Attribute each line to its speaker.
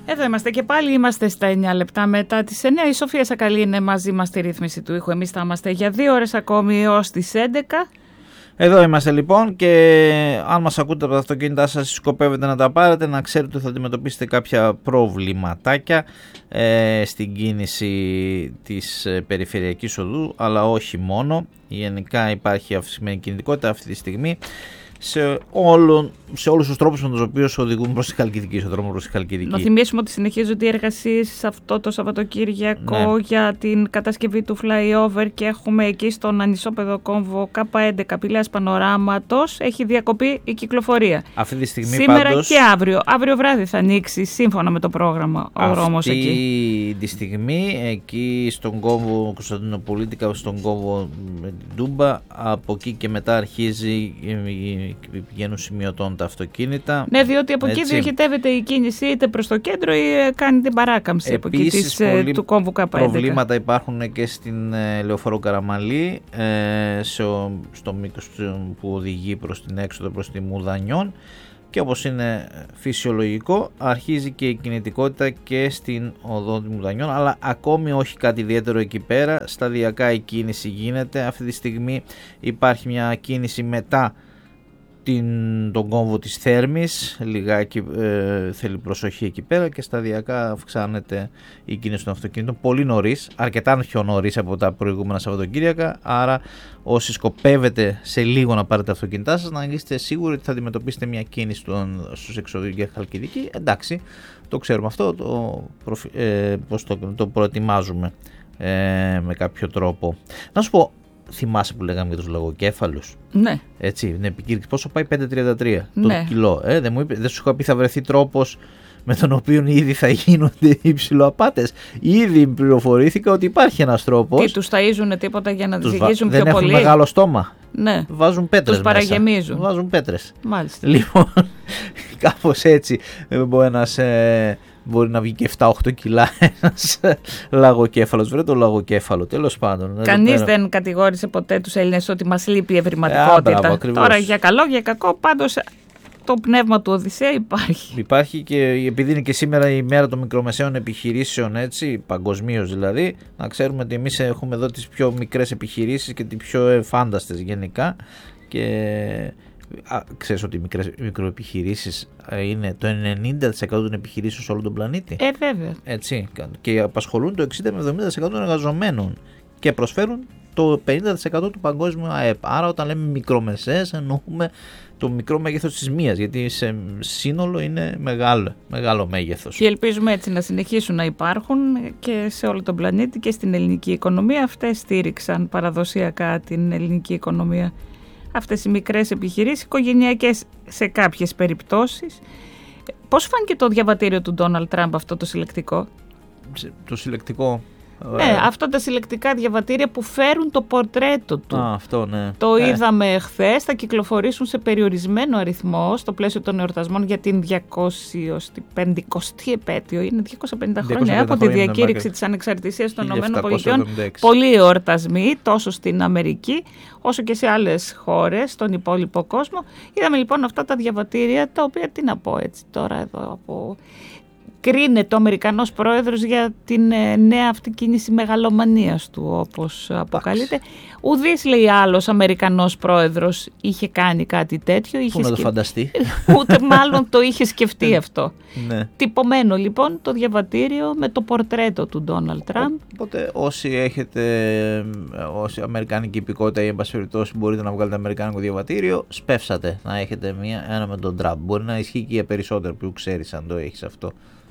Speaker 1: Εδώ είμαστε και πάλι, είμαστε στα 9 λεπτά μετά τις 9. Η Σοφία Σακαλή είναι μαζί μας στη ρύθμιση του ήχου. Εμείς θα είμαστε για 2 ώρες ακόμη ως τις 11.
Speaker 2: Εδώ είμαστε λοιπόν και αν μας ακούτε από τα αυτοκίνητά σας, σκοπεύετε να τα πάρετε, να ξέρετε ότι θα αντιμετωπίσετε κάποια προβληματάκια στην κίνηση της περιφερειακής οδού, αλλά όχι μόνο. Γενικά υπάρχει αυξημένη κινητικότητα αυτή τη στιγμή σε όλους τους τρόπους με τους οποίους οδηγούν προς τη Χαλκιδική, στον δρόμο προς τη Χαλκιδική.
Speaker 1: Να θυμίσουμε ότι συνεχίζονται οι εργασίες αυτό το Σαββατοκύριακο για την κατασκευή του flyover και έχουμε εκεί στον ανισόπεδο κόμβο K11 Πηλαίας Πανοράματος. Έχει διακοπεί η κυκλοφορία.
Speaker 2: Αυτή τη στιγμή
Speaker 1: σήμερα
Speaker 2: πάντως,
Speaker 1: και αύριο. Αύριο βράδυ θα ανοίξει σύμφωνα με το πρόγραμμα ο δρόμος εκεί.
Speaker 2: Αυτή τη στιγμή εκεί στον κόμβο Κωνσταντινοπολίτικα, στον κόμβο Ντούμπα, από εκεί και μετά αρχίζει πηγαίνουν σημειωτών τα αυτοκίνητα.
Speaker 1: Ναι, διότι από εκεί διοχετεύεται η κίνηση είτε προς το κέντρο ή κάνει την παράκαμψη.
Speaker 2: Επίσης,
Speaker 1: από εκεί του κόμβου K11.
Speaker 2: Προβλήματα υπάρχουν και στην Λεωφόρο Καραμαλή, στο μήκος που οδηγεί προς την έξοδο, προς τη Μουδανιών, και όπως είναι φυσιολογικό αρχίζει και η κινητικότητα και στην οδό των Μουδανιών, αλλά ακόμη όχι κάτι ιδιαίτερο εκεί πέρα. Σταδιακά η κίνηση γίνεται. Αυτή τη στιγμή υπάρχει μια κίνηση μετά τον κόμβο της Θέρμης, λιγάκι θέλει προσοχή εκεί πέρα, και σταδιακά αυξάνεται η κίνηση των αυτοκίνητων πολύ νωρίς, αρκετά πιο νωρίς από τα προηγούμενα Σαββατοκύριακα. Άρα όσοι σκοπεύετε σε λίγο να πάρετε τα αυτοκίνητά σας, να είστε σίγουροι ότι θα αντιμετωπίσετε μια κίνηση στους εξωδικούς για Χαλκιδική. Εντάξει, το ξέρουμε αυτό, το προετοιμάζουμε με κάποιο τρόπο. Να σου πω, θυμάσαι που λέγαμε για τους λαγοκέφαλους?
Speaker 1: Ναι.
Speaker 2: Έτσι, την επικήρυξη. Πόσο πάει? 5,33
Speaker 1: ναι.
Speaker 2: το κιλό. Δεν σου είχα πει θα βρεθεί τρόπος με τον οποίο ήδη θα γίνονται υψηλοαπάτες? Ήδη πληροφορήθηκα ότι υπάρχει ένας τρόπος.
Speaker 1: Τι, τους ταΐζουνε τίποτα για να τους ζυγίζουν πιο
Speaker 2: δεν
Speaker 1: πολύ?
Speaker 2: Δεν έχουν μεγάλο στόμα.
Speaker 1: Ναι.
Speaker 2: Βάζουν πέτρες.
Speaker 1: Τους παραγεμίζουν.
Speaker 2: Βάζουν πέτρες.
Speaker 1: Μάλιστα.
Speaker 2: Λοιπόν, κάπως έτσι μπορεί να βγει και 7-8 κιλά ένας λαγοκέφαλος. Βρε το λαγοκέφαλο, τέλος πάντων.
Speaker 1: Κανείς δεν κατηγόρησε ποτέ τους Έλληνες ότι μας λείπει η ευρηματικότητα. Τώρα για καλό, για κακό, πάντως το πνεύμα του Οδυσσέα υπάρχει.
Speaker 2: Υπάρχει, και επειδή είναι και σήμερα η μέρα των μικρομεσαίων επιχειρήσεων, έτσι, παγκοσμίως δηλαδή, να ξέρουμε ότι εμείς έχουμε εδώ τις πιο μικρές επιχειρήσεις και τις πιο φάνταστες γενικά. Και ξέρεις ότι οι μικροεπιχειρήσεις είναι το 90% των επιχειρήσεων σε όλο τον πλανήτη.
Speaker 1: Βέβαια.
Speaker 2: Έτσι, και απασχολούν το 60 με 70% των εργαζομένων και προσφέρουν το 50% του παγκόσμιου ΑΕΠ. Άρα όταν λέμε μικρομεσαίες εννοούμε το μικρό μέγεθος της μίας, γιατί σε σύνολο είναι μεγάλο μέγεθος.
Speaker 1: Και ελπίζουμε έτσι να συνεχίσουν να υπάρχουν και σε όλο τον πλανήτη και στην ελληνική οικονομία. Αυτές στήριξαν παραδοσιακά την ελληνική οικονομία. Αυτές οι μικρές επιχειρήσεις, οικογενειακές σε κάποιες περιπτώσεις. Πώς φάνηκε το διαβατήριο του Ντόναλντ Τραμπ αυτό το συλλεκτικό?
Speaker 2: Το συλλεκτικό?
Speaker 1: Ναι, αυτά τα συλλεκτικά διαβατήρια που φέρουν το πορτρέτο του.
Speaker 2: Αυτό, ναι.
Speaker 1: Το είδαμε χθες, θα κυκλοφορήσουν σε περιορισμένο αριθμό στο πλαίσιο των εορτασμών για την 250η επέτειο. Είναι 250 χρόνια από τη διακήρυξη της ανεξαρτησίας των ΗΠΑ. Πολλοί εορτασμοί, τόσο στην Αμερική όσο και σε άλλες χώρες, στον υπόλοιπο κόσμο. Είδαμε λοιπόν αυτά τα διαβατήρια, τα οποία, τι να πω έτσι τώρα εδώ από... Κρίνεται ο Αμερικανός πρόεδρος για την νέα αυτή κίνηση μεγαλομανίας του, όπως αποκαλείται. Ουδής, λέει, άλλος Αμερικανός πρόεδρος είχε κάνει κάτι τέτοιο.
Speaker 2: Πού να το φανταστεί.
Speaker 1: Ούτε μάλλον το είχε σκεφτεί αυτό.
Speaker 2: Ναι.
Speaker 1: Τυπωμένο λοιπόν το διαβατήριο με το πορτρέτο του Ντόναλντ Τραμπ.
Speaker 2: Οπότε όσοι αμερικάνικη υπηκότητα ή εν πάση περιπτώσει μπορείτε να βγάλετε αμερικάνικο διαβατήριο, σπεύσατε να έχετε ένα με τον Τραμπ. Μπορεί να ισχύει και για περισσότερο που ξέρεις αν το έχεις αυτό.